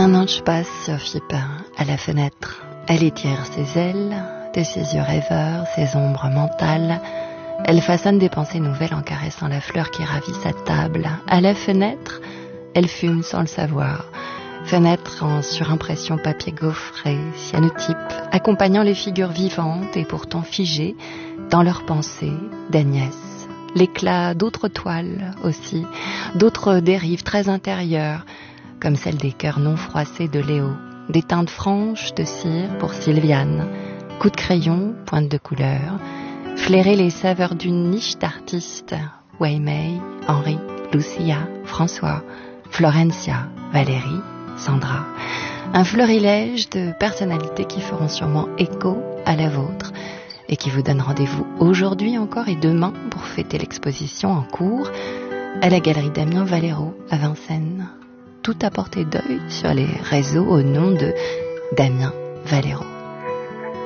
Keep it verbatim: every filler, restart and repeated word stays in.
Un ange passe sur Phippin à la fenêtre. Elle étire ses ailes, de ses yeux rêveurs, ses ombres mentales. Elle façonne des pensées nouvelles en caressant la fleur qui ravit sa table. À la fenêtre, elle fume sans le savoir. Fenêtre en surimpression papier gaufré, cyanotype, accompagnant les figures vivantes et pourtant figées dans leurs pensées d'Agnès. L'éclat d'autres toiles aussi, d'autres dérives très intérieures, comme celle des cœurs non froissés de Léo, des teintes franches de cire pour Sylviane, coups de crayon, pointe de couleur, flairer les saveurs d'une niche d'artistes, Waymay, Henri, Lucia, François, Florencia, Valérie, Sandra. Un florilège de personnalités qui feront sûrement écho à la vôtre et qui vous donnent rendez-vous aujourd'hui encore et demain pour fêter l'exposition en cours à la galerie Damien Valero à Vincennes. Tout à portée d'œil sur les réseaux au nom de Damien Valero.